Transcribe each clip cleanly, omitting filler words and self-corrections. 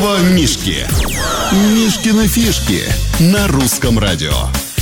Мишки. Мишкины фишки на русском радио.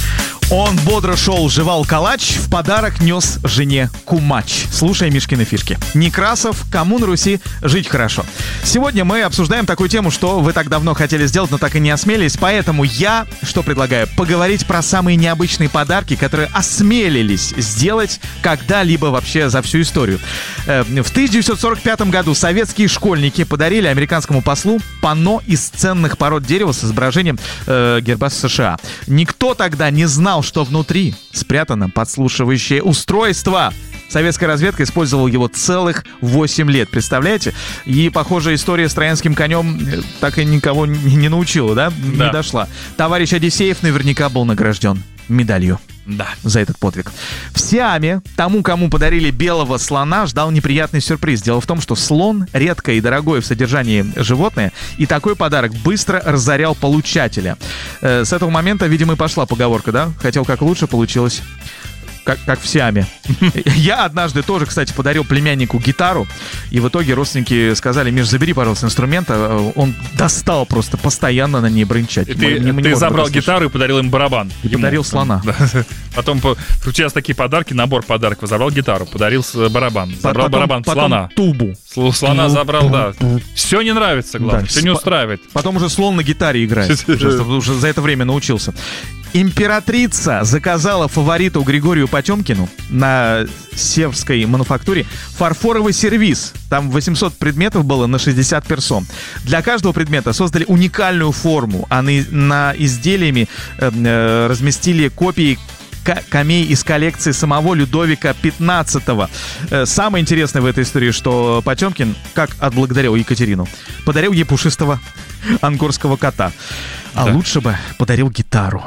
Он бодро шел, жевал калач, в подарок нес жене кумач. Слушай Мишкины фишки. Некрасов, кому на Руси жить хорошо. Сегодня мы обсуждаем такую тему, что вы так давно хотели сделать, но так и не осмелились. Поэтому я, что предлагаю, поговорить про самые необычные подарки, которые осмелились сделать когда-либо вообще за всю историю. В 1945 году советские школьники подарили американскому послу панно из ценных пород дерева с изображением герба США. Никто тогда не знал, что внутри спрятано подслушивающее устройство. Советская разведка использовала его целых 8 лет, представляете? И, похоже, история с троянским конем так и никого не научила, да? Да. Не дошла. Товарищ Одиссеев наверняка был награжден медалью. Да. За этот подвиг. В Сиаме тому, кому подарили белого слона, ждал неприятный сюрприз. Дело в том, что слон — редкое и дорогое в содержании животное, и такой подарок быстро разорял получателя. С этого момента, видимо, и пошла поговорка, да? Хотел как лучше, получилось как в Сиаме. Я однажды тоже, кстати, подарил племяннику гитару, и в итоге родственники сказали: Миш, забери, пожалуйста, инструмент. Он достал просто постоянно на ней брынчать. Ты забрал гитару и подарил им барабан. И подарил слона. Да. Потом у тебя такие подарки, набор подарков. Забрал гитару, подарил барабан. Забрал барабан слона. Тубу. Слона забрал, да. Все не нравится, главное, все не устраивает. Потом уже слон на гитаре играет. Уже за это время научился. Императрица заказала фавориту Григорию Потемкину на Севской мануфактуре фарфоровый сервиз. Там 800 предметов было на 60 персон. Для каждого предмета создали уникальную форму, а на изделиями разместили копии камей из коллекции самого Людовика XV. Самое интересное в этой истории, что Потемкин, как отблагодарил Екатерину, подарил ей пушистого ангорского кота. А лучше бы подарил гитару.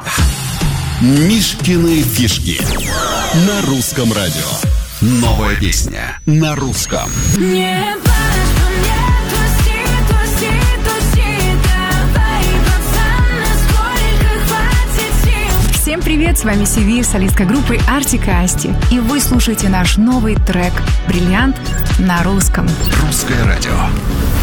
Мишкины фишки на русском радио. Новая песня на русском. Не важно мне, туси, давай, пацан, насколько хватит сил. Всем привет, с вами Севир, солистка группы Артик и Асти. И вы слушаете наш новый трек «Бриллиант» на русском. Русское радио.